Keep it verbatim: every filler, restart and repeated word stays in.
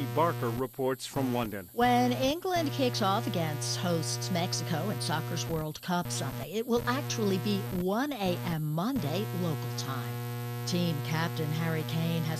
Vicky Barker reports from London. When England kicks off against hosts Mexico in soccer's World Cup Sunday, it will actually be one a.m. Monday local time. Team captain Harry Kane has